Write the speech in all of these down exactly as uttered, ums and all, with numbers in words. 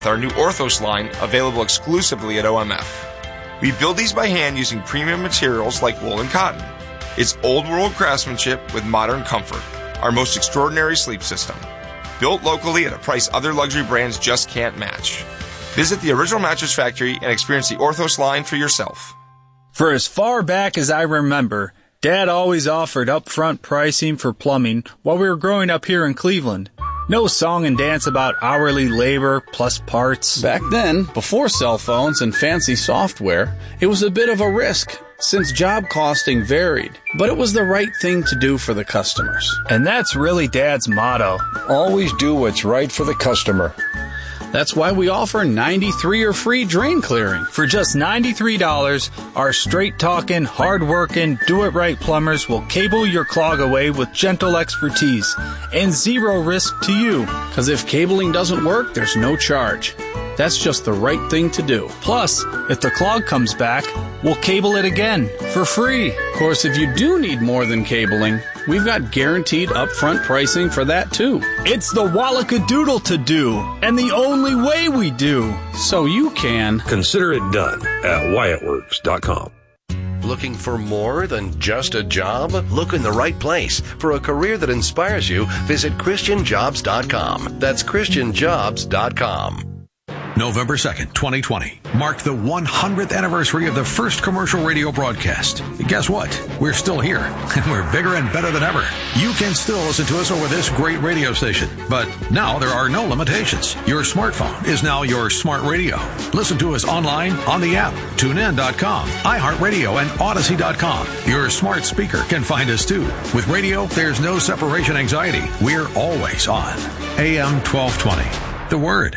our new Orthos line available exclusively at O M F. We build these by hand using premium materials like wool and cotton. It's old world craftsmanship with modern comfort. Our most extraordinary sleep system. Built locally at a price other luxury brands just can't match. Visit the original Mattress Factory and experience the Orthos line for yourself. For as far back as I remember, Dad always offered upfront pricing for plumbing while we were growing up here in Cleveland. No song and dance about hourly labor plus parts. Back then, before cell phones and fancy software, it was a bit of a risk, since job costing varied. But it was the right thing to do for the customers. And that's really Dad's motto. Always do what's right for the customer. That's why we offer ninety-three or free drain clearing. For just ninety-three dollars, our straight-talking, hard-working, do-it-right plumbers will cable your clog away with gentle expertise and zero risk to you. Because if cabling doesn't work, there's no charge. That's just the right thing to do. Plus, if the clog comes back, we'll cable it again for free. Of course, if you do need more than cabling, we've got guaranteed upfront pricing for that too. It's the Wallackadoodle to do, and the only way we do. So you can consider it done at Wyatt Works dot com. Looking for more than just a job? Look in the right place. For a career that inspires you, visit Christian Jobs dot com. That's Christian Jobs dot com. November second, twenty twenty, marked the one hundredth anniversary of the first commercial radio broadcast. Guess what? We're still here, and we're bigger and better than ever. You can still listen to us over this great radio station, but now there are no limitations. Your smartphone is now your smart radio. Listen to us online, on the app, tune in dot com, iHeartRadio, and Odyssey dot com. Your smart speaker can find us too. With radio, there's no separation anxiety. We're always on. A M twelve twenty, The Word.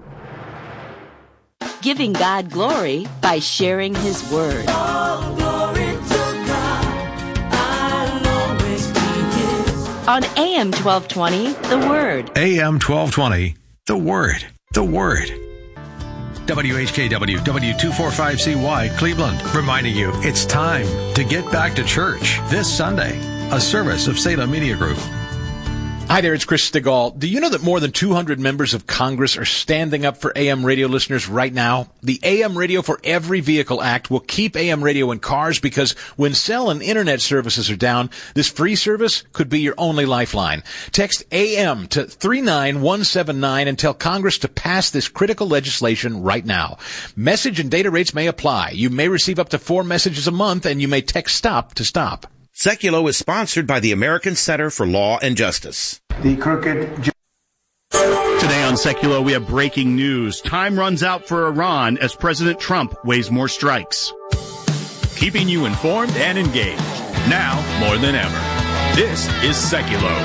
Giving God glory by sharing His Word. All glory to God. I'll always be His. On A M twelve twenty, The Word. A M twelve twenty, The Word. The Word. W H K W, W two forty-five C Y, Cleveland, reminding you it's time to get back to church this Sunday. A service of Salem Media Group. Hi there, it's Chris Stigall. Do you know that more than two hundred members of Congress are standing up for A M radio listeners right now? The A M Radio for Every Vehicle Act will keep A M radio in cars because when cell and internet services are down, this free service could be your only lifeline. Text A M to three nine one seven nine and tell Congress to pass this critical legislation right now. Message and data rates may apply. You may receive up to four messages a month, and you may text STOP to stop. Seculo is sponsored by the American Center for Law and Justice. The crooked... Today on Seculo, we have breaking news. Time runs out for Iran as President Trump weighs more strikes. Keeping you informed and engaged. Now, more than ever. This is Seculo.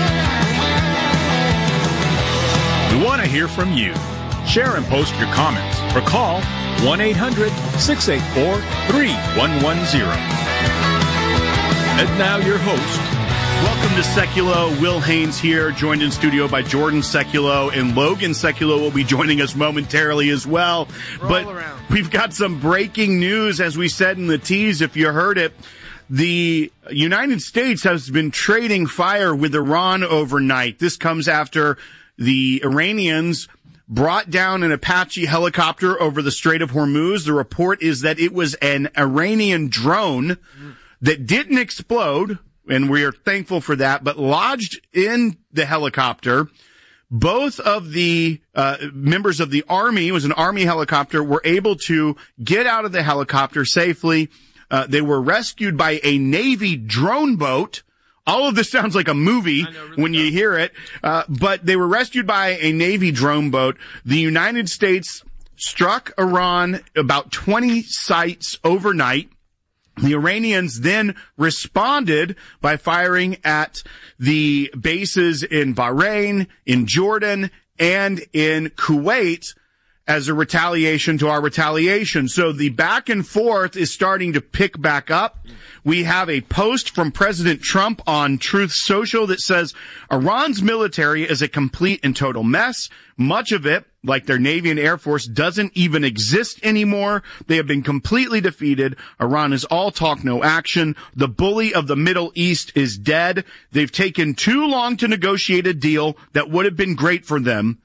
We want to hear from you. Share and post your comments or call one eight hundred six eight four three one one zero. And now your host. Welcome to Seculo. Will Haynes here, joined in studio by Jordan Seculo, and Logan Seculo will be joining us momentarily as well. Roll but around. We've got some breaking news, as we said in the tease, if you heard it. The United States has been trading fire with Iran overnight. This comes after the Iranians brought down an Apache helicopter over the Strait of Hormuz. The report is that it was an Iranian drone that didn't explode, and we are thankful for that, but lodged in the helicopter. Both of the uh members of the Army, it was an Army helicopter, were able to get out of the helicopter safely. Uh They were rescued by a Navy drone boat. All of this sounds like a movie know, really when does. You hear it, uh but they were rescued by a Navy drone boat. The United States struck Iran about twenty sites overnight. The Iranians then responded by firing at the bases in Bahrain, in Jordan, and in Kuwait as a retaliation to our retaliation. So the back and forth is starting to pick back up. We have a post from President Trump on Truth Social that says Iran's military is a complete and total mess. Much of it, like their Navy and Air Force, doesn't even exist anymore. They have been completely defeated. Iran is all talk, no action. The bully of the Middle East is dead. They've taken too long to negotiate a deal that would have been great for them.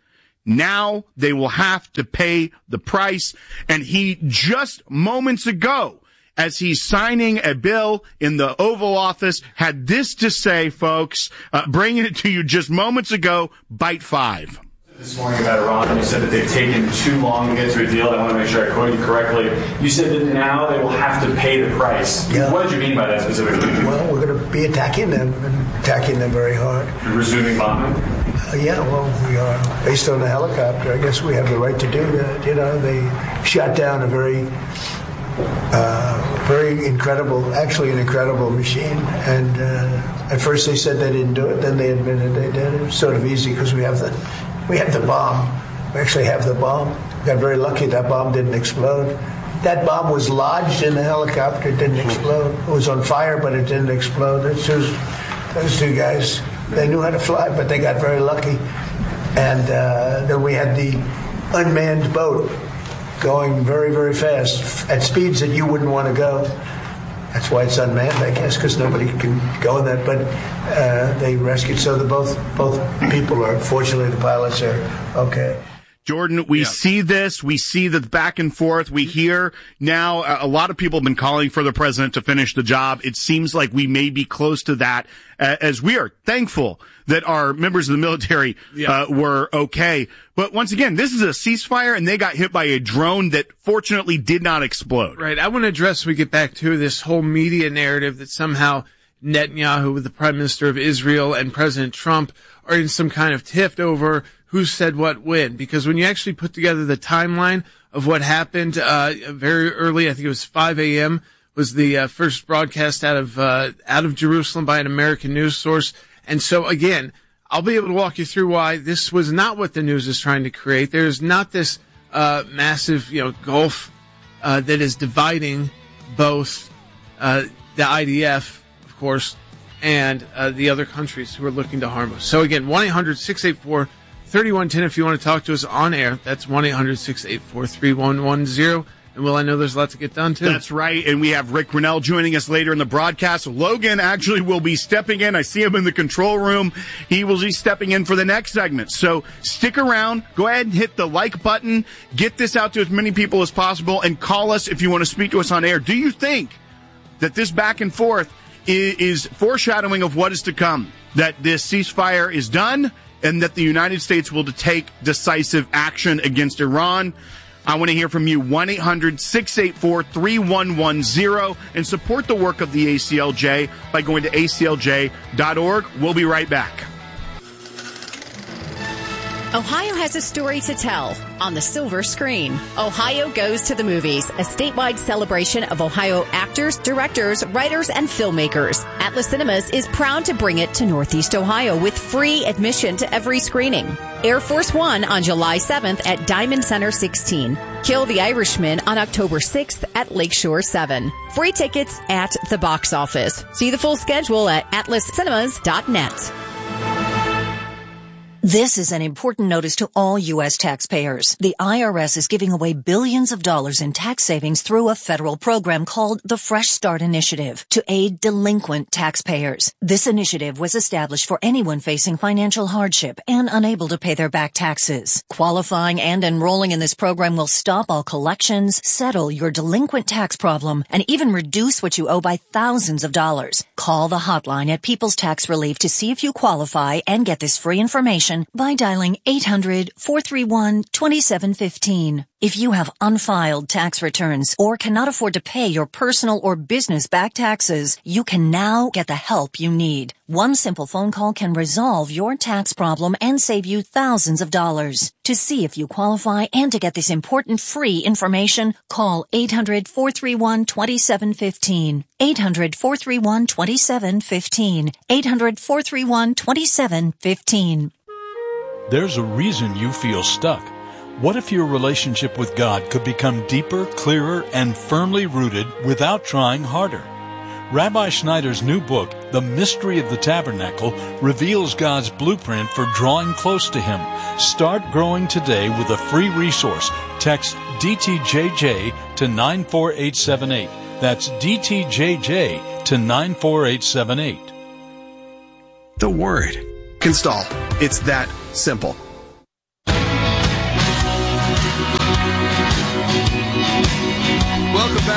Now they will have to pay the price. And he just moments ago, as he's signing a bill in the Oval Office, had this to say, folks, uh, bringing it to you just moments ago, bite five. This morning about Iran, you said that they've taken too long to get to a deal. I want to make sure I quote you correctly. You said that now they will have to pay the price. Yeah. What did you mean by that specifically? Well, we're going to be attacking them, and attacking them very hard. You're resuming bombing? Uh, yeah, well, we are. Based on the helicopter, I guess we have the right to do that. You know, they shot down a very... Uh, very incredible, actually an incredible machine. And uh, at first they said they didn't do it, then they admitted they did. It was sort of easy because we have the we have the bomb. We actually have the bomb. We got very lucky that bomb didn't explode. That bomb was lodged in the helicopter. It didn't explode. It was on fire, but it didn't explode. Those two, those two guys, they knew how to fly, but they got very lucky. And uh, then we had the unmanned boat going very, very fast at speeds that you wouldn't want to go. That's why it's unmanned, I guess, because nobody can go in that. But uh, they rescued. So the both both people are, fortunately, the pilots are okay. Jordan, we yeah. see this. We see the back and forth. We hear now uh, a lot of people have been calling for the president to finish the job. It seems like we may be close to that, uh, as we are thankful that our members of the military yeah. uh, were okay. But once again, this is a ceasefire, and they got hit by a drone that fortunately did not explode. Right. I want to address, when we get back to this whole media narrative that somehow Netanyahu, the Prime Minister of Israel, and President Trump are in some kind of tiff over who said what when. Because when you actually put together the timeline of what happened uh very early, I think it was five a.m., was the uh, first broadcast out of uh out of Jerusalem by an American news source. And so, again, I'll be able to walk you through why this was not what the news is trying to create. There's not this uh massive, you know, gulf uh that is dividing both uh the I D F, of course, and uh the other countries who are looking to harm us. So, again, one eight hundred six eight four three one one zero if you want to talk to us on air. That's one eight hundred six eight four three one one zero. And, Will, I know there's a lot to get done, too. That's right. And we have Rick Grinnell joining us later in the broadcast. Logan actually will be stepping in. I see him in the control room. He will be stepping in for the next segment. So stick around. Go ahead and hit the like button. Get this out to as many people as possible. And call us if you want to speak to us on air. Do you think that this back and forth is, is foreshadowing of what is to come? That this ceasefire is done? And that the United States will take decisive action against Iran? I want to hear from you, one eight hundred six eight four three one one zero, and support the work of the A C L J by going to A C L J dot org. We'll be right back. Ohio has a story to tell on the silver screen. Ohio Goes to the Movies, a statewide celebration of Ohio actors, directors, writers, and filmmakers. Atlas Cinemas is proud to bring it to Northeast Ohio with free admission to every screening. Air Force One on July seventh at Diamond Center sixteen. Kill the Irishman on October sixth at Lakeshore seven. Free tickets at the box office. See the full schedule at atlas cinemas dot net. This is an important notice to all U S taxpayers. The I R S is giving away billions of dollars in tax savings through a federal program called the Fresh Start Initiative to aid delinquent taxpayers. This initiative was established for anyone facing financial hardship and unable to pay their back taxes. Qualifying and enrolling in this program will stop all collections, settle your delinquent tax problem, and even reduce what you owe by thousands of dollars. Call the hotline at People's Tax Relief to see if you qualify and get this free information by dialing eight hundred four three one two seven one five. If you have unfiled tax returns or cannot afford to pay your personal or business back taxes, you can now get the help you need. One simple phone call can resolve your tax problem and save you thousands of dollars. To see if you qualify and to get this important free information, call eight hundred four three one two seven one five. eight hundred four three one two seven one five. eight hundred four three one two seven one five. There's a reason you feel stuck. What if your relationship with God could become deeper, clearer, and firmly rooted without trying harder? Rabbi Schneider's new book, The Mystery of the Tabernacle, reveals God's blueprint for drawing close to Him. Start growing today with a free resource. Text D T J J to nine four eight seven eight. That's D T J J to nine four eight seven eight. The Word. Install. It's that simple.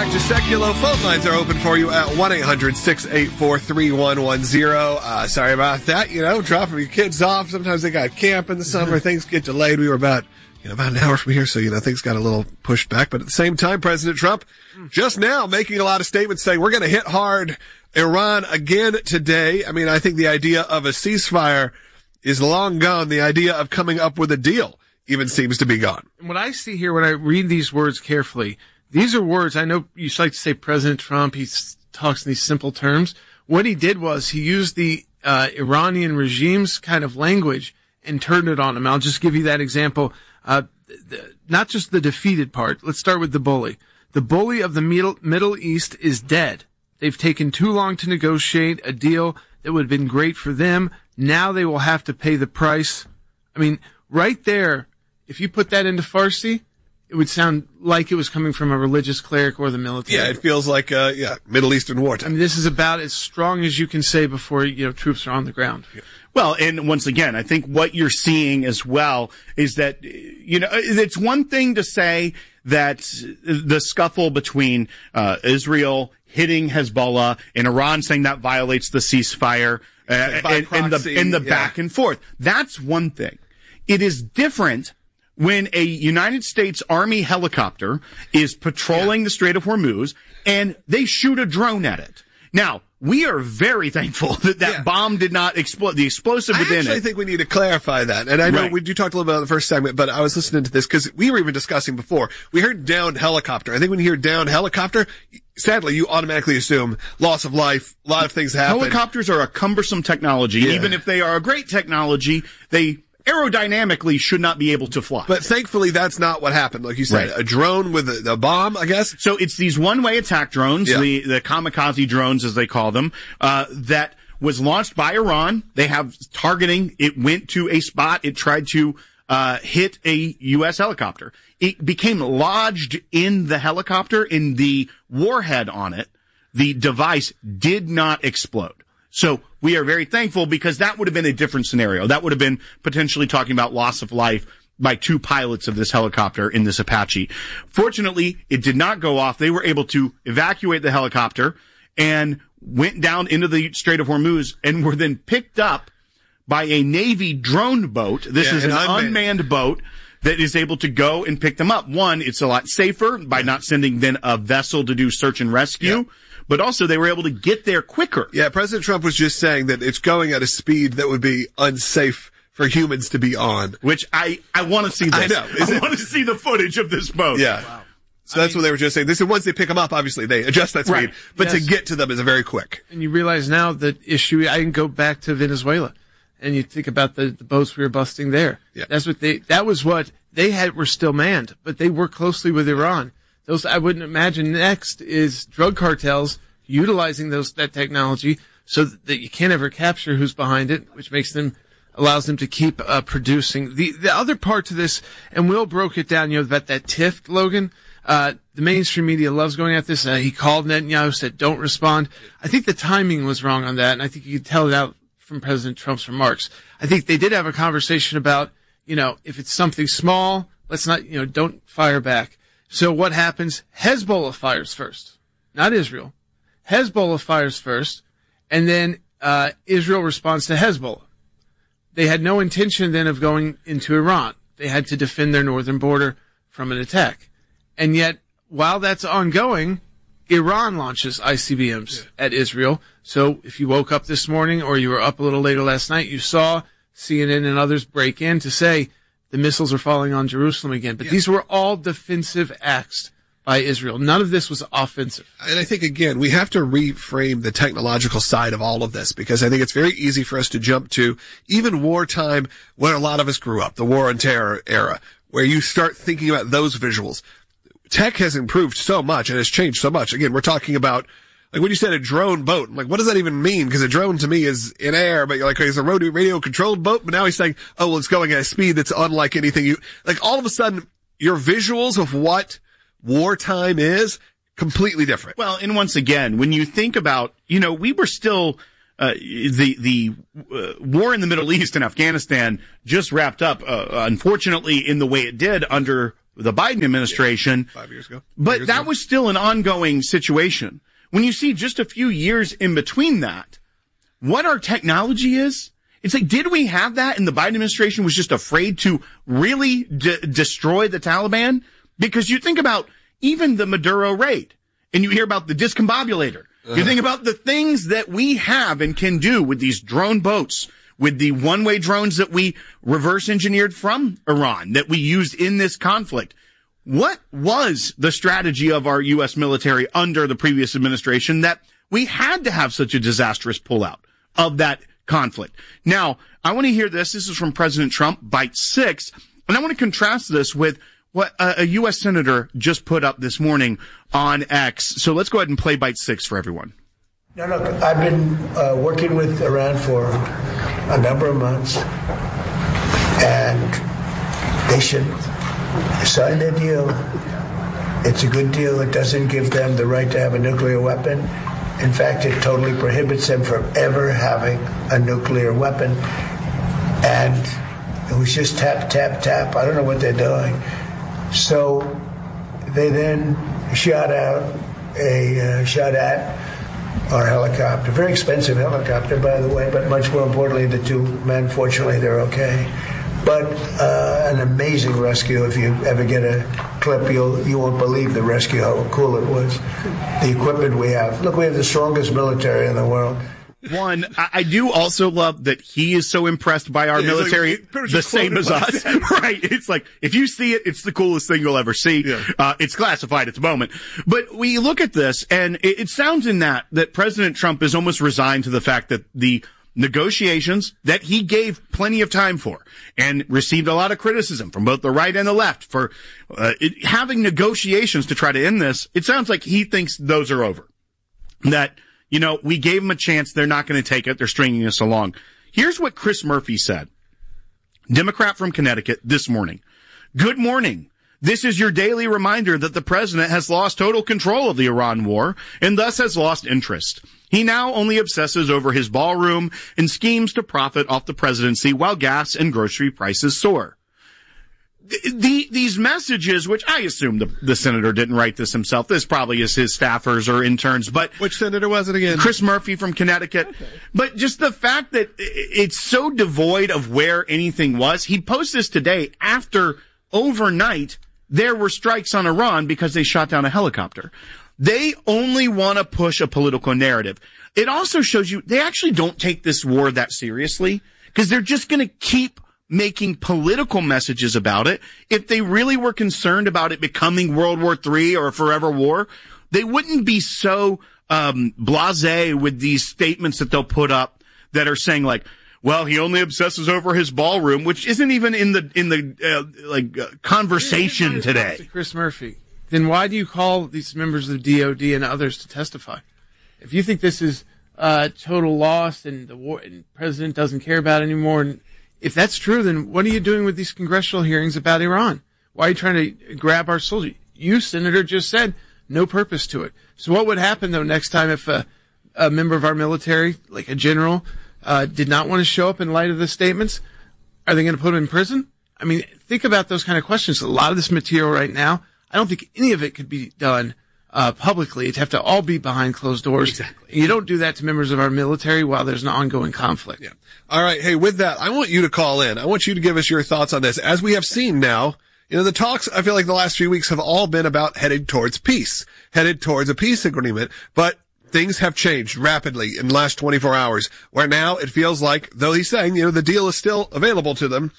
back to Seculo. Phone lines are open for you at one eight hundred six eight four three one one zero. Uh, sorry about that. You know, dropping your kids off. Sometimes they got camp in the summer. Things get delayed. We were about, you know, about an hour from here, so, you know, things got a little pushed back. But at the same time, President Trump just now making a lot of statements saying we're going to hit hard Iran again today. I mean, I think the idea of a ceasefire is long gone. The idea of coming up with a deal even seems to be gone. What I see here when I read these words carefully, these are words, I know you like to say President Trump, he talks in these simple terms. What he did was he used the uh, Iranian regime's kind of language and turned it on him. I'll just give you that example. Uh, the, not just the defeated part. Let's start with the bully. The bully of the Middle, Middle East is dead. They've taken too long to negotiate a deal that would have been great for them. Now they will have to pay the price. I mean, right there, if you put that into Farsi, it would sound like it was coming from a religious cleric or the military. Yeah, it feels like, uh, yeah, Middle Eastern wartime. I mean, this is about as strong as you can say before, you know, troops are on the ground. Yeah. Well, and once again, I think what you're seeing as well is that, you know, it's one thing to say that the scuffle between uh, Israel hitting Hezbollah and Iran saying that violates the ceasefire uh, and, and the, and the yeah. back and forth. That's one thing. It is different when a United States Army helicopter is patrolling yeah. the Strait of Hormuz and they shoot a drone at it. Now, we are very thankful that that yeah. bomb did not explode, the explosive within it. I actually think we need to clarify that. And I know right. we you talked a little bit about the first segment, but I was listening to this because we were even discussing before. We heard downed helicopter. I think when you hear downed helicopter, sadly, you automatically assume loss of life, a lot of things happen. Helicopters are a cumbersome technology. Yeah. Even if they are a great technology, they aerodynamically should not be able to fly. But thankfully, that's not what happened. Like you said, right. a drone with a, a bomb, I guess. So it's these one-way attack drones, yeah. the, the kamikaze drones, as they call them, uh, that was launched by Iran. They have targeting. It went to a spot. It tried to uh hit a U S helicopter. It became lodged in the helicopter, in the warhead on it. The device did not explode. So we are very thankful because that would have been a different scenario. That would have been potentially talking about loss of life by two pilots of this helicopter in this Apache. Fortunately, it did not go off. They were able to evacuate the helicopter and went down into the Strait of Hormuz and were then picked up by a Navy drone boat. This yeah, is an, an unmanned. unmanned boat that is able to go and pick them up. One, it's a lot safer by not sending then a vessel to do search and rescue. Yeah. But also they were able to get there quicker. Yeah, President Trump was just saying that it's going at a speed that would be unsafe for humans to be on. Which I, I want to see this. I know. I want to see the footage of this boat. Yeah. Wow. So I that's mean, what they were just saying. They said once they pick them up, obviously they adjust that speed. Right. But yes. to get to them is very quick. And you realize now that issue, I can go back to Venezuela. And you think about the, the boats we were busting there. Yeah. That's what they, that was what they had, were still manned. But they work closely with Iran. Those, I wouldn't imagine next is drug cartels utilizing those, that technology so that you can't ever capture who's behind it, which makes them, allows them to keep, uh, producing. The, the other part to this, and Will broke it down, you know, about that T I F, Logan, uh, the mainstream media loves going at this. Uh, he called Netanyahu, said, don't respond. I think the timing was wrong on that, and I think you could tell it out from President Trump's remarks. I think they did have a conversation about, you know, if it's something small, let's not, you know, don't fire back. So what happens? Hezbollah fires first, not Israel. Hezbollah fires first, and then uh Israel responds to Hezbollah. They had no intention then of going into Iran. They had to defend their northern border from an attack. And yet, while that's ongoing, Iran launches I C B Ms yeah. at Israel. So if you woke up this morning or you were up a little later last night, you saw C N N and others break in to say the missiles are falling on Jerusalem again. But yeah. these were all defensive acts by Israel. None of this was offensive. And I think, again, we have to reframe the technological side of all of this because I think it's very easy for us to jump to even wartime where a lot of us grew up, the war on terror era, where you start thinking about those visuals. Tech has improved so much and has changed so much. Again, we're talking about, like when you said a drone boat, I'm like, what does that even mean? Because a drone to me is in air, but you're like, it's a radio controlled boat. But now he's saying, oh, well, it's going at a speed that's unlike anything you, like all of a sudden your visuals of what wartime is completely different. Well, and once again, when you think about, you know, we were still, uh, the, the, uh, war in the Middle East and Afghanistan just wrapped up, uh, unfortunately in the way it did under the Biden administration. Five years ago. But years that ago. was still an ongoing situation. When you see just a few years in between that, what our technology is, it's like, did we have that and the Biden administration was just afraid to really de- destroy the Taliban? Because you think about even the Maduro raid and you hear about the discombobulator. Uh-huh. You think about the things that we have and can do with these drone boats, with the one-way drones that we reverse engineered from Iran, that we used in this conflict. What was the strategy of our U S military under the previous administration that we had to have such a disastrous pullout of that conflict? Now, I want to hear this. This is from President Trump, bite six, and I want to contrast this with what a U S senator just put up this morning on X. So let's go ahead and play bite six for everyone. Now, look, I've been uh, working with Iran for a number of months, and they should sign their deal. It's a good deal. It doesn't give them the right to have a nuclear weapon. In fact, it totally prohibits them from ever having a nuclear weapon. And it was just tap, tap, tap. I don't know what they're doing. So they then shot out a uh, shot at our helicopter, very expensive helicopter, by the way, but much more importantly, the two men, fortunately, they're okay. But uh, an amazing rescue. If you ever get a clip, you'll, you won't believe the rescue, how cool it was. The equipment we have. Look, we have the strongest military in the world. One, I, I do also love that he is so impressed by our Yeah, military, like, the same as us. Right. It's like, if you see it, it's the coolest thing you'll ever see. Yeah. Uh, it's classified at the moment. But we look at this, and it, it sounds in that, that President Trump is almost resigned to the fact that the negotiations that he gave plenty of time for and received a lot of criticism from both the right and the left for uh, it, having negotiations to try to end this, it sounds like he thinks those are over. That, you know, we gave them a chance. They're not going to take it. They're stringing us along. Here's what Chris Murphy said, Democrat from Connecticut, this morning. Good morning. This is your daily reminder that the president has lost total control of the Iran war and thus has lost interest. He now only obsesses over his ballroom and schemes to profit off the presidency while gas and grocery prices soar. The, the, these messages, which I assume the, the senator didn't write this himself. This probably is his staffers or interns, but. Which senator was it again? Chris Murphy from Connecticut. Okay. But just the fact that it's so devoid of where anything was. He posted this today after overnight there were strikes on Iran because they shot down a helicopter. They only want to push a political narrative. It also shows you they actually don't take this war that seriously because they're just going to keep making political messages about it. If they really were concerned about it becoming World War Three or a forever war, they wouldn't be so um blasé with these statements that they'll put up that are saying like, well, he only obsesses over his ballroom, which isn't even in the in the uh, like uh, conversation today. Chris Murphy, then why do you call these members of the D O D and others to testify? If you think this is uh total loss and the war and the president doesn't care about it anymore, and if that's true, then what are you doing with these congressional hearings about Iran? Why are you trying to grab our soldiers? You, Senator, just said no purpose to it. So what would happen, though, next time if a, a member of our military, like a general, uh, did not want to show up in light of the statements? Are they going to put him in prison? I mean, think about those kind of questions. A lot of this material right now, I don't think any of it could be done uh publicly. It'd have to all be behind closed doors. Exactly. You don't do that to members of our military while there's an ongoing conflict. Yeah. All right. Hey, with that, I want you to call in. I want you to give us your thoughts on this. As we have seen now, you know, the talks, I feel like the last few weeks have all been about headed towards peace, headed towards a peace agreement, but things have changed rapidly in the last twenty-four hours, where now it feels like, though he's saying, you know, the deal is still available to them,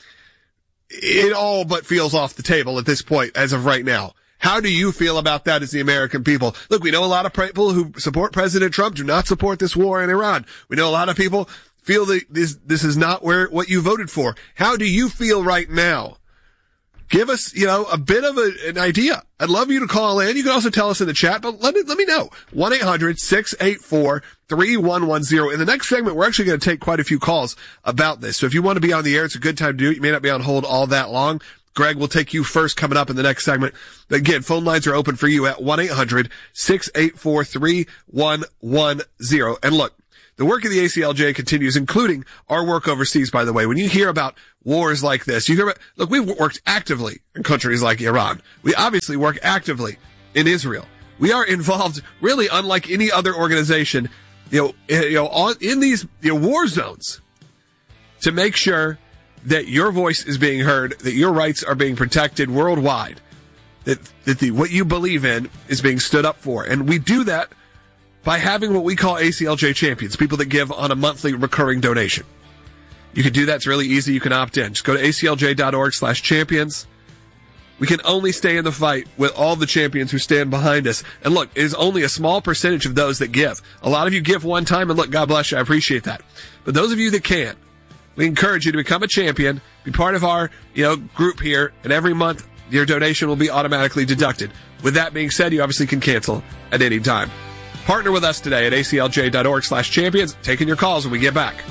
it all but feels off the table at this point as of right now. How do you feel about that as the American people? Look, we know a lot of people who support President Trump do not support this war in Iran. We know a lot of people feel that this, this is not where, what you voted for. How do you feel right now? Give us, you know, a bit of a, an idea. I'd love you to call in. You can also tell us in the chat, but let me, let me know. one eight hundred six eight four three one one zero. In the next segment, we're actually going to take quite a few calls about this. So if you want to be on the air, it's a good time to do it. You may not be on hold all that long. Greg will take you first coming up in the next segment. Again, phone lines are open for you at one eight hundred six eight four three one one zero. And look, the work of the A C L J continues, including our work overseas, by the way. When you hear about wars like this, you hear about, look, we've worked actively in countries like Iran. We obviously work actively in Israel. We are involved, really unlike any other organization, you know, you know, on, in these you know, war zones to make sure that your voice is being heard, that your rights are being protected worldwide, that, that the, what you believe in is being stood up for. And we do that by having what we call A C L J champions, people that give on a monthly recurring donation. You can do that. It's really easy. You can opt in. Just go to aclj.org slash champions. We can only stay in the fight with all the champions who stand behind us. And look, it is only a small percentage of those that give. A lot of you give one time, and look, God bless you. I appreciate that. But those of you that can, we encourage you to become a champion, be part of our, you know, group here, and every month your donation will be automatically deducted. With that being said, you obviously can cancel at any time. Partner with us today at aclj.org slash champions. Taking your calls when we get back.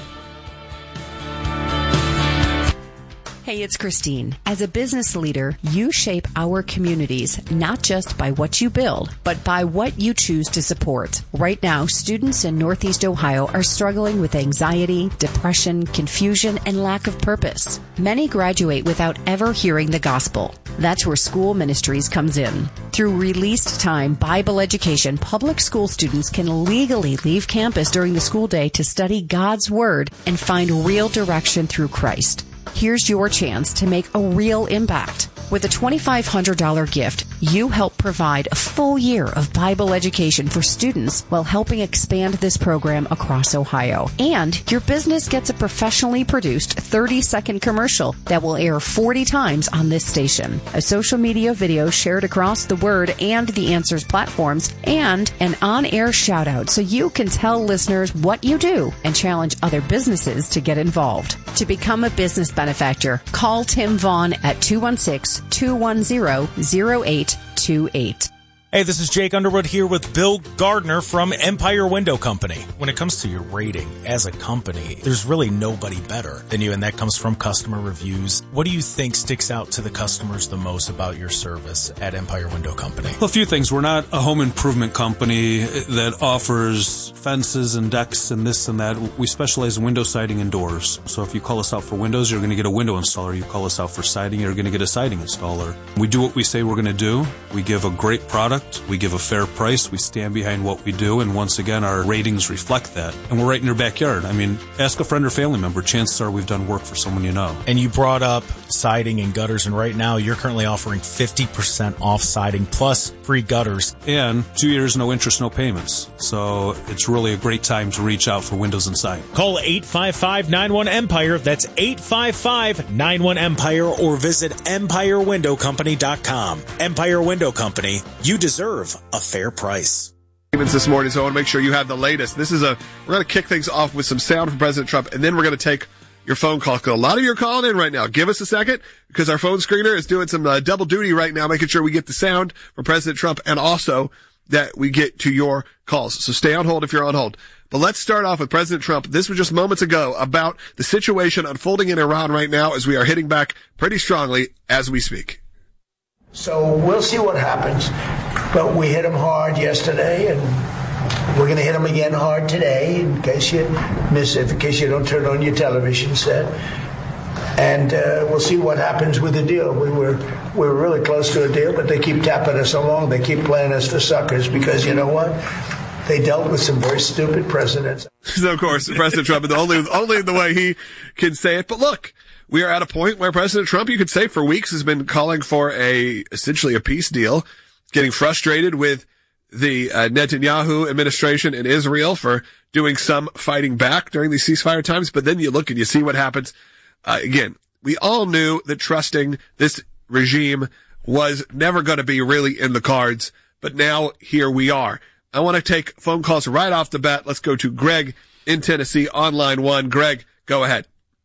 Hey, it's Christine. As a business leader, you shape our communities not just by what you build, but by what you choose to support. Right now, students in Northeast Ohio are struggling with anxiety, depression, confusion, and lack of purpose. Many graduate without ever hearing the gospel. That's where School Ministries comes in. Through released time Bible education, public school students can legally leave campus during the school day to study God's Word and find real direction through Christ. Here's your chance to make a real impact. With a twenty-five hundred dollars gift, you help provide a full year of Bible education for students while helping expand this program across Ohio. And your business gets a professionally produced thirty-second commercial that will air forty times on this station, a social media video shared across the Word and the Answers platforms, and an on-air shout-out so you can tell listeners what you do and challenge other businesses to get involved. To become a business benefactor, call Tim Vaughn at two one six, two one zero, zero eight two eight. Hey, this is Jake Underwood here with Bill Gardner from Empire Window Company. When it comes to your rating as a company, there's really nobody better than you, and that comes from customer reviews. What do you think sticks out to the customers the most about your service at Empire Window Company? Well, a few things. We're not a home improvement company that offers fences and decks and this and that. We specialize in window siding and doors. So if you call us out for windows, you're going to get a window installer. You call us out for siding, you're going to get a siding installer. We do what we say we're going to do. We give a great product. We give a fair price. We stand behind what we do. And once again, our ratings reflect that. And we're right in your backyard. I mean, ask a friend or family member. Chances are we've done work for someone you know. And you brought up siding and gutters. And right now, you're currently offering fifty percent off siding plus free gutters. And two years, no interest, no payments. So it's really a great time to reach out for windows and siding. Call eight five five, nine one, EMPIRE. That's eight five five, nine one, EMPIRE. Or visit empire window company dot com. Empire Window Company. You deserve a fair price. This morning, so I want to make sure you have the latest. This is a, we're going to kick things off with some sound from President Trump, and then we're going to take your phone call. A lot of you are calling in right now. Give us a second, because our phone screener is doing some uh, double duty right now, making sure we get the sound from President Trump and also that we get to your calls. So stay on hold if you're on hold. But let's start off with President Trump. This was just moments ago about the situation unfolding in Iran right now as we are hitting back pretty strongly as we speak. So we'll see what happens. But we hit them hard yesterday, and we're going to hit them again hard today, in case you miss it, in case you don't turn on your television set. And uh, we'll see what happens with the deal. We were we were really close to a deal, but they keep tapping us along. They keep playing us for suckers because, you know what? They dealt with some very stupid presidents. So, of course, President Trump, the only, only the way he can say it. But look, we are at a point where President Trump, you could say for weeks, has been calling for a essentially a peace deal, getting frustrated with the uh, Netanyahu administration in Israel for doing some fighting back during these ceasefire times. But then you look and you see what happens. Uh, again, we all knew that trusting this regime was never going to be really in the cards. But now here we are. I want to take phone calls right off the bat. Let's go to Greg in Tennessee on line one. Greg, go ahead.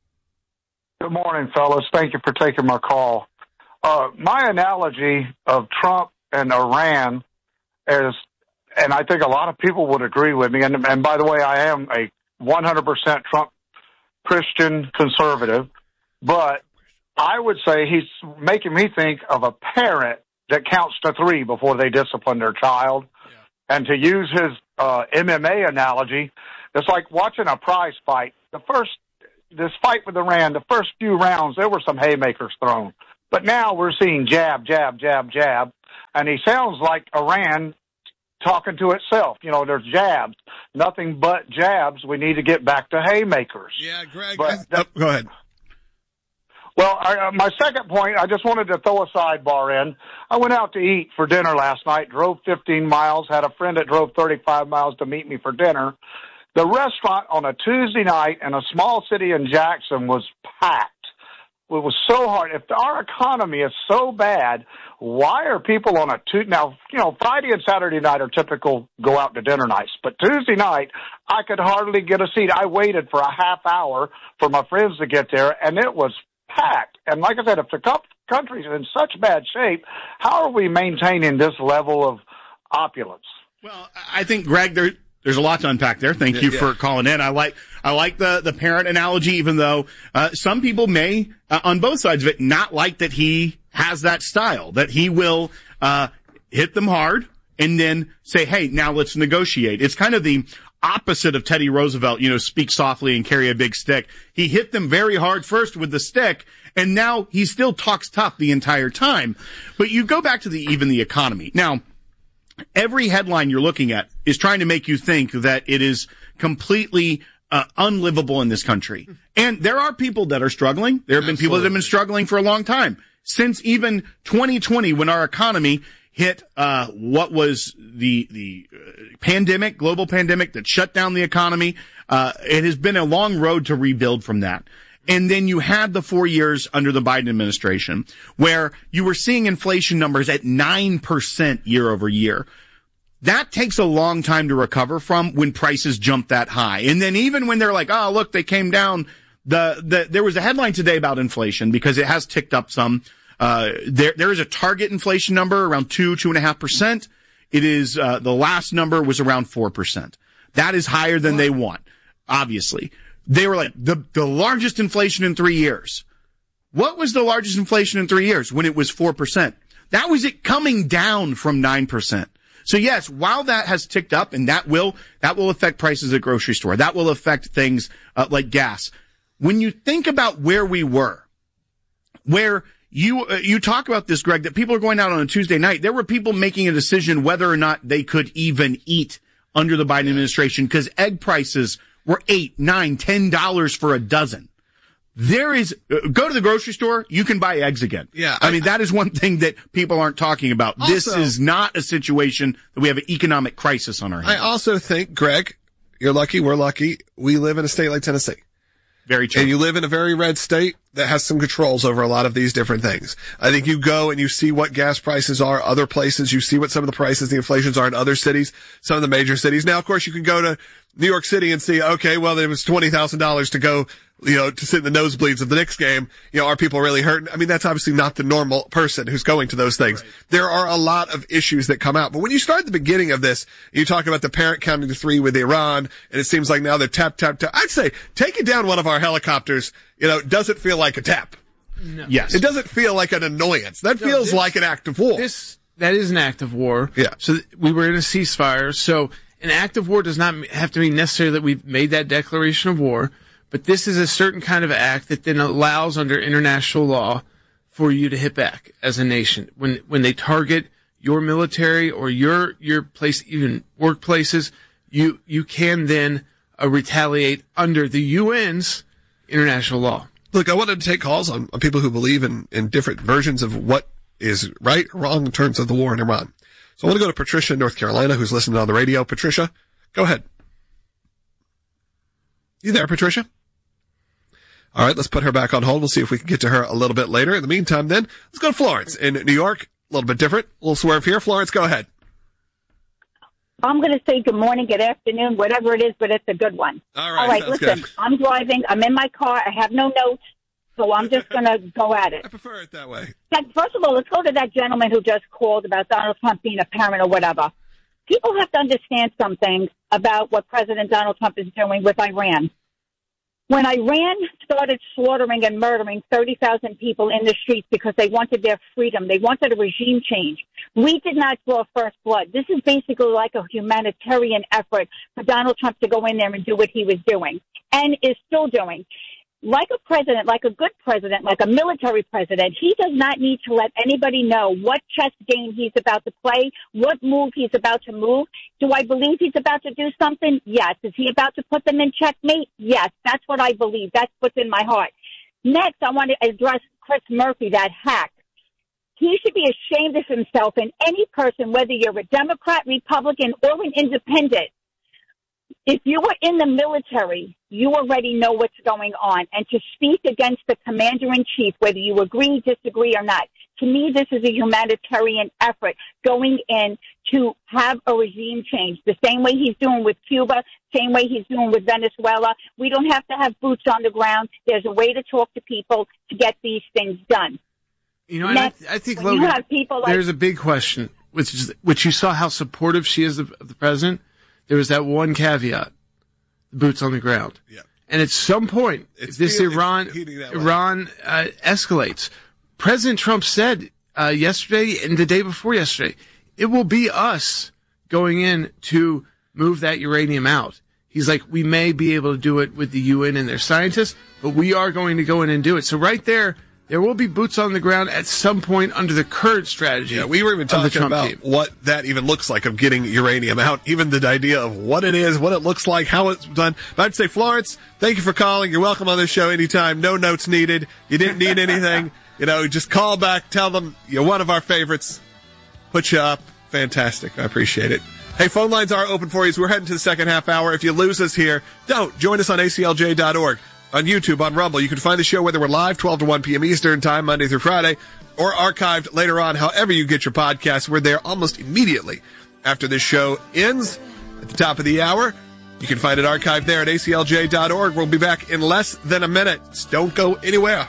Good morning, fellas. Thank you for taking my call. Uh, my analogy of Trump and Iran is, and I think a lot of people would agree with me, and, and by the way, I am a one hundred percent Trump Christian conservative, but I would say he's making me think of a parent that counts to three before they discipline their child. Yeah. And to use his uh, M M A analogy, It's like watching a prize fight. The first, this fight with Iran, the first few rounds, there were some haymakers thrown. But now we're seeing jab, jab, jab, jab. And he sounds like Iran talking to itself. You know, there's jabs. Nothing but jabs. We need to get back to haymakers. Yeah, Greg. But I, oh, go ahead. Well, I, uh, my second point, I just wanted to throw a sidebar in. I went out to eat for dinner last night, drove fifteen miles, had a friend that drove thirty-five miles to meet me for dinner. The restaurant on a Tuesday night in a small city in Jackson was packed. It was so hard. If our economy is so bad, why are people on a Tuesday? Now, you know, Friday and Saturday night are typical go out to dinner nights. But Tuesday night, I could hardly get a seat. I waited for a half hour for my friends to get there, and it was packed. And like I said, if the country's in such bad shape, how are we maintaining this level of opulence? Well, I think, Greg, there, there's a lot to unpack there. Thank you yeah. for calling in. I like I like the, the parent analogy, even though uh, some people may, uh, on both sides of it, not like that he has that style, that he will uh, hit them hard and then say, hey, now let's negotiate. It's kind of the opposite of Teddy Roosevelt, you know, speak softly and carry a big stick. He hit them very hard first with the stick, and now he still talks tough the entire time. But you go back to the even the economy. Now, every headline you're looking at is trying to make you think that it is completely uh, unlivable in this country. And there are people that are struggling. There have been Absolutely. people that have been struggling for a long time. Since even twenty twenty, when our economy hit uh what was the the uh, pandemic, global pandemic that shut down the economy, uh it has been a long road to rebuild from that. And then you had the four years under the Biden administration where you were seeing inflation numbers at nine percent year over year. That takes a long time to recover from when prices jump that high. And then even when they're like, oh, look, they came down, the, the, there was a headline today about inflation because it has ticked up some. Uh, there, there is a target inflation number around two, two and a half percent. It is, uh, the last number was around four percent. That is higher than they want, obviously. They were like, the, the largest inflation in three years. What was the largest inflation in three years? When it was four percent. That was it coming down from nine percent. So yes, while that has ticked up, and that will, that will affect prices at grocery store. That will affect things, uh, like gas. When you think about where we were, where you, uh, you talk about this, Greg, that people are going out on a Tuesday night. There were people making a decision whether or not they could even eat under the Biden administration because egg prices were eight, nine, ten dollars for a dozen. There is, uh, go to the grocery store, you can buy eggs again. Yeah. I, I mean, that is one thing that people aren't talking about. Also, this is not a situation that we have an economic crisis on our hands. I also think, Greg, you're lucky, we're lucky, we live in a state like Tennessee. Very true. And you live in a very red state that has some controls over a lot of these different things. I think you go and you see what gas prices are other places. You see what some of the prices, the inflations are in other cities, some of the major cities. Now, of course, you can go to New York City and see, okay, well, it was twenty thousand dollars to go, you know, to sit in the nosebleeds of the Knicks game. You know, are people really hurting? I mean, that's obviously not the normal person who's going to those things. Right. There are a lot of issues that come out. But when you start at the beginning of this, you talk about the parent counting to three with Iran, and it seems like now they're tap, tap, tap. I'd say taking down one of our helicopters, you know, doesn't feel like a tap. No. Yes. It doesn't feel like an annoyance. That no, feels this, like an act of war. This, that is an act of war. Yeah. So th- we were in a ceasefire. So an act of war does not have to mean necessarily that we've made that declaration of war, but this is a certain kind of act that then allows under international law for you to hit back as a nation. When, when they target your military or your, your place, even workplaces, you, you can then uh, retaliate under the U N's international law. Look, I wanted to take calls on, on people who believe in, in different versions of what is right or wrong in terms of the war in Iran. So I want to go to Patricia in North Carolina, who's listening on the radio. Patricia, go ahead. You there, Patricia? All right, let's put her back on hold. We'll see if we can get to her a little bit later. In the meantime, then, let's go to Florence in New York. A little bit different. A little swerve here. Florence, go ahead. I'm going to say good morning, good afternoon, whatever it is, but it's a good one. All right, All right, listen, good. I'm driving. I'm in my car. I have no notes, so I'm just going to go at it. I prefer it that way. First of all, let's go to that gentleman who just called about Donald Trump being a parent or whatever. People have to understand something about what President Donald Trump is doing with Iran. When Iran started slaughtering and murdering thirty thousand people in the streets because they wanted their freedom, they wanted a regime change, we did not draw first blood. This is basically like a humanitarian effort for Donald Trump to go in there and do what he was doing and is still doing. Like a president, like a good president, like a military president, he does not need to let anybody know what chess game he's about to play, what move he's about to move. Do I believe he's about to do something? Yes. Is he about to put them in checkmate? Yes. That's what I believe. That's what's in my heart. Next, I want to address Chris Murphy, that hack. He should be ashamed of himself, and any person, whether you're a Democrat, Republican, or an independent. If you were in the military, you already know what's going on. And to speak against the commander-in-chief, whether you agree, disagree, or not, to me, this is a humanitarian effort going in to have a regime change, the same way he's doing with Cuba, same way he's doing with Venezuela. We don't have to have boots on the ground. There's a way to talk to people to get these things done. You know, and I, th- I think, Logan, you have people like- there's a big question, which is, which you saw how supportive she is of, of the president. There was that one caveat, boots on the ground. Yeah. And at some point, if this feel, Iran Iran uh, escalates, President Trump said uh, yesterday and the day before yesterday, it will be us going in to move that uranium out. He's like, we may be able to do it with the U N and their scientists, but we are going to go in and do it. So right there, there will be boots on the ground at some point under the current strategy. Yeah, we were even talking about team. what that even looks like of getting uranium out, even the idea of what it is, what it looks like, how it's done. But I'd say, Florence, thank you for calling. You're welcome on this show anytime. No notes needed. You didn't need anything. You know, just call back, tell them you're one of our favorites, put you up. Fantastic. I appreciate it. Hey, phone lines are open for you as we're heading to the second half hour. If you lose us here, don't. Join us on A C L J dot org. On YouTube, on Rumble. You can find the show whether we're live twelve to one p.m. Eastern Time, Monday through Friday, or archived later on, however you get your podcasts. We're there almost immediately after this show ends at the top of the hour. You can find it archived there at A C L J dot org. We'll be back in less than a minute. So don't go anywhere.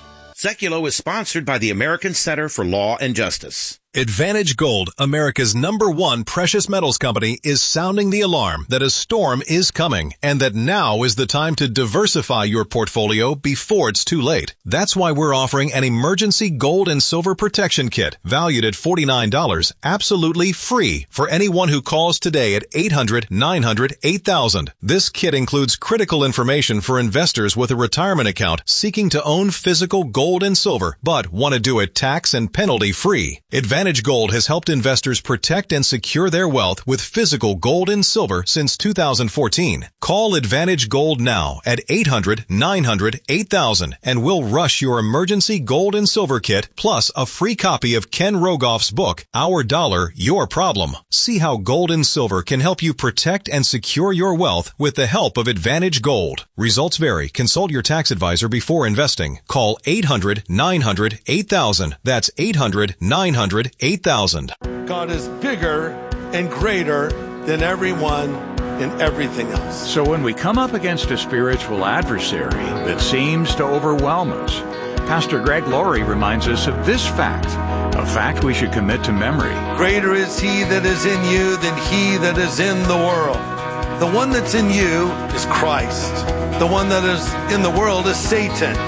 Seculo is sponsored by the American Center for Law and Justice. Advantage Gold, America's number one precious metals company, is sounding the alarm that a storm is coming and that now is the time to diversify your portfolio before it's too late. That's why we're offering an emergency gold and silver protection kit valued at forty-nine dollars, absolutely free for anyone who calls today at eight hundred, nine hundred, eight thousand. This kit includes critical information for investors with a retirement account seeking to own physical gold and silver, but want to do it tax and penalty free. Advantage Advantage Gold has helped investors protect and secure their wealth with physical gold and silver since two thousand fourteen. Call Advantage Gold now at eight hundred, nine hundred, eight thousand and we'll rush your emergency gold and silver kit plus a free copy of Ken Rogoff's book, Our Dollar, Your Problem. See how gold and silver can help you protect and secure your wealth with the help of Advantage Gold. Results vary. Consult your tax advisor before investing. Call eight hundred, nine hundred, eight thousand. That's eight hundred, nine hundred, eight thousand. God is bigger and greater than everyone and everything else. So when we come up against a spiritual adversary that seems to overwhelm us, Pastor Greg Laurie reminds us of this fact, a fact we should commit to memory. Greater is he that is in you than he that is in the world. The one that's in you is Christ. The one that is in the world is Satan.